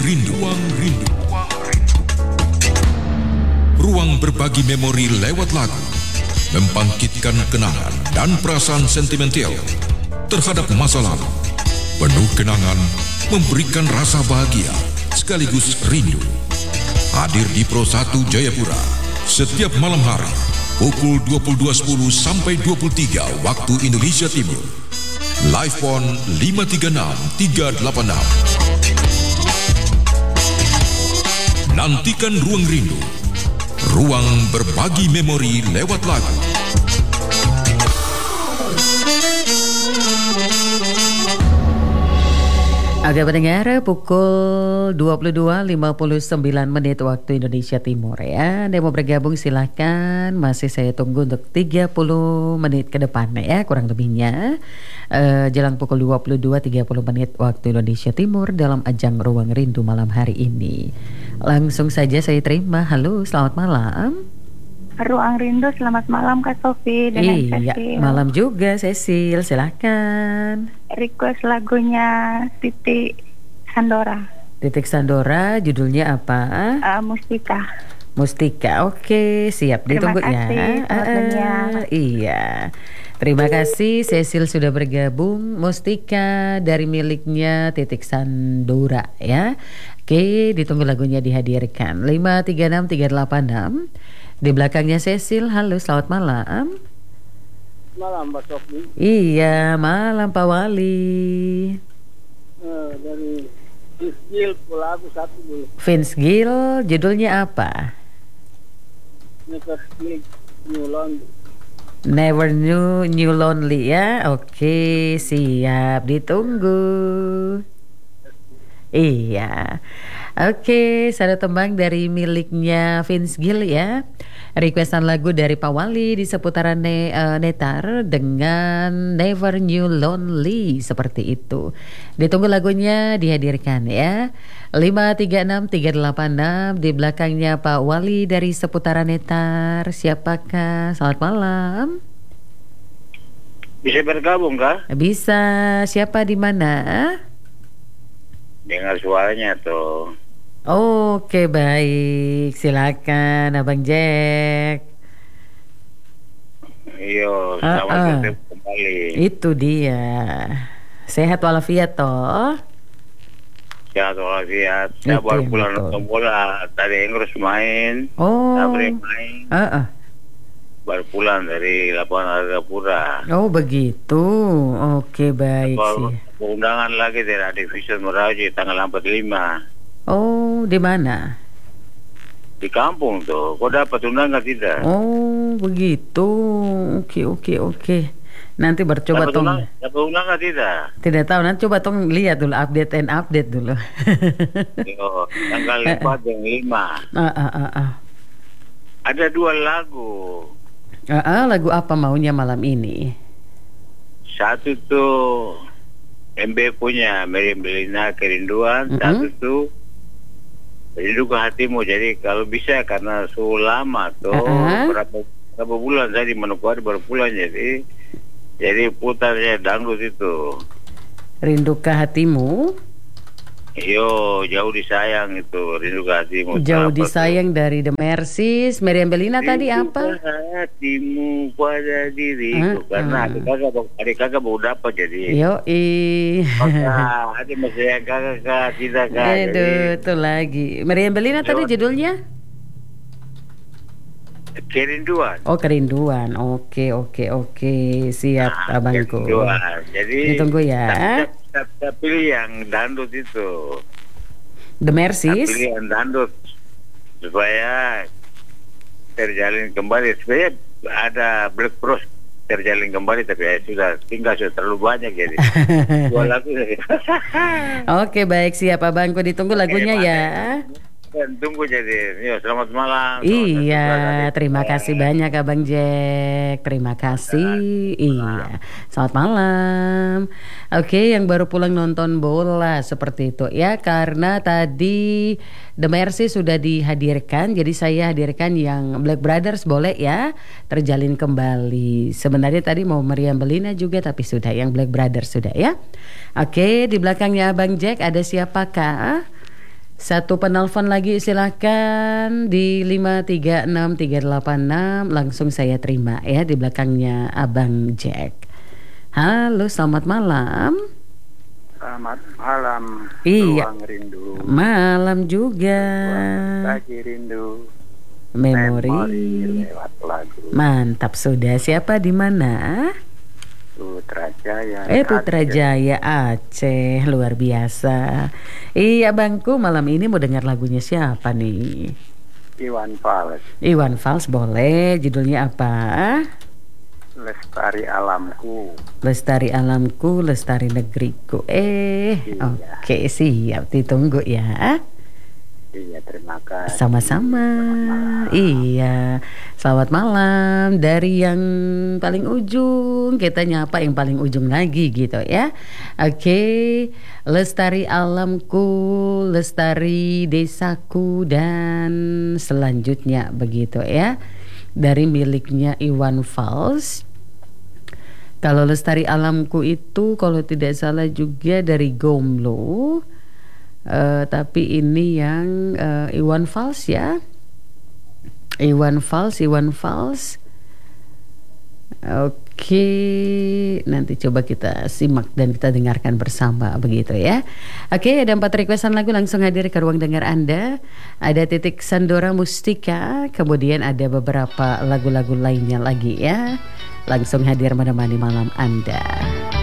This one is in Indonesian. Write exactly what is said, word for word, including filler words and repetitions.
Rindu. Ruang Rindu. Ruang berbagi memori lewat lagu, membangkitkan kenangan dan perasaan sentimental terhadap masa lalu. Penuh kenangan, memberikan rasa bahagia sekaligus rindu. Hadir di Pro satu Jayapura setiap malam hari pukul dua puluh dua sepuluh sampai dua puluh tiga waktu Indonesia Timur. Live Phone lima tiga enam tiga delapan enam. Nantikan Ruang Rindu, ruang berbagi memori lewat lagu. Oke pendengar, pukul dua puluh dua lima puluh sembilan menit waktu Indonesia Timur ya. Anda mau bergabung silahkan, masih saya tunggu untuk tiga puluh menit ke depan ya, kurang lebihnya uh, jelang pukul dua puluh dua tiga puluh menit waktu Indonesia Timur dalam ajang Ruang Rindu malam hari ini. Langsung saja saya terima. Halo, selamat malam. Ruang Rindu, selamat malam Kak Sofi dan Iya, Cecil. Malam juga Cecil, silakan. Request lagunya Titik Sandora. Titik Sandora, judulnya apa? Uh, Mustika. Mustika, oke, siap. Terima Ditunggu kasih, ya. Uh, iya. Terima kasih Cecil sudah bergabung. Mustika dari miliknya Titik Sandora ya. Oke, ditunggu lagunya dihadirkan. lima tiga enam tiga delapan enam. Di belakangnya Cecil. Halo, selamat malam. Malam Mbak Sofi. Iya, malam Pak Wali. Uh, dari Vince Gill, lagu satu dulu. Vince Gill, judulnya apa? Never Knew New Lonely. Never Knew New Lonely ya. Oke, siap, ditunggu. Iya. Oke, sada tembang dari miliknya Vince Gill ya. Requestan lagu dari Pak Wali di seputaran ne, uh, Netar dengan Never Knew Lonely, seperti itu. Ditunggu lagunya dihadirkan ya. lima tiga enam tiga delapan enam. Di belakangnya Pak Wali dari seputaran Netar. Siapakah? Selamat malam. Bisa bergabung kah? Bisa. Siapa di mana? Dengar suaranya tuh. Oke, baik. Silakan Abang Jack. Iyo, selamat uh-uh. ketemu kembali. Itu dia. Sehat walafiat toh. Sehat walafiat. Saya Itu baru yang pulang betul. nonton bola. Tadi Inggris main. Oh. Sabri main. Uh-uh. Baru pulang dari lapangan Argapura. Oh begitu. Oke, baik Baru sih. undangan lagi dari Division Meraji tanggal empat puluh lima. Oh, di mana? Di kampung tuh. Kau dapat undangan tidak? Oh, begitu. Oke, oke, oke. Nanti bercoba Dapat tong. undangan, dapat undangan tidak? Tidak tahu, nanti coba tong lihat dulu, update and update dulu. Yo, tanggal empat dan lima. Ah, ah, ah, ah. Ada dua lagu. Ah, ah, lagu apa maunya malam ini? Satu tuh M B punya Meriam Belina Kerinduan. Mm-hmm. Satu tuh Rindu ke Hatimu. Jadi kalau bisa karena suhu lama tuh uh-huh. berapa berapa bulan tadi Manokwari baru pulang, jadi jadi putarnya dangdut itu. Rindu ke Hatimu. Yo, jauh disayang itu Rindu ke Hatimu. Jauh Apa disayang tuh? Dari The Mercies. Meriam Belina tadi apa? Rindu ke hatimu pada diriku. Uh-uh. Karena adik kakak adik kakak baru dapat jadi. Yoi. Maka adik masih yang kakak kak tidak kak. Aduh, itu lagi. Meriam Belina tadi judulnya? Kerinduan. Oh, Kerinduan. Oke, oke, oke. Siap, Nah, abangku. kerinduan. Jadi ditunggu ya. Kita pilih yang dangdut itu. The Kita Mercies. pilih yang dangdut supaya terjalin kembali. Supaya ada Black Bros terjalin kembali, tapi ya sudah tinggal sudah terlalu banyak jadi. Dua lagu. Oke, baik, siap abangku. Ditunggu lagunya ya. Dan tunggu jadi. Yo, selamat malam. Iya, terima kasih banyak Abang Jack. Terima kasih. Iya, selamat malam. Oke, yang baru pulang nonton bola seperti itu ya, karena tadi The Mercy sudah dihadirkan, jadi saya hadirkan yang Black Brothers, boleh ya, terjalin kembali. Sebenarnya tadi mau Meriam Belina juga, tapi sudah yang Black Brothers sudah ya. Oke, di belakangnya Abang Jack ada siapakah? Satu penelpon lagi silakan di lima tiga enam tiga delapan enam, langsung saya terima ya, di belakangnya Abang Jack. Halo, selamat malam. Selamat malam. Iya. Ruang rindu. Malam juga. Lagi rindu. Memori. Memori lewat lagu. Mantap, sudah. Siapa di mana? Putrajaya. Eh Putrajaya Aceh, luar biasa. Iya bangku, malam ini mau dengar lagunya siapa nih? Iwan Fals. Iwan Fals boleh. Judulnya apa? Lestari Alamku. Lestari Alamku, Lestari Negeriku. Eh, Iya. oke, siap, ditunggu ya. Iya, terima kasih. Sama-sama. Iya. Selamat malam. Dari yang paling ujung kita nyapa yang paling ujung lagi gitu ya. Oke. Lestari alamku, lestari desaku, dan selanjutnya begitu ya. Dari miliknya Iwan Fals. Kalau lestari alamku itu kalau tidak salah juga dari Gomlo. Uh, tapi ini yang uh, Iwan Fals ya. Iwan Fals, Iwan Fals. Oke, nanti coba kita simak dan kita dengarkan bersama begitu ya. Oke, ada empat requestan lagu langsung hadir ke ruang dengar Anda. Ada Titik Sandora Mustika, kemudian ada beberapa lagu-lagu lainnya lagi ya. Langsung hadir menemani malam Anda.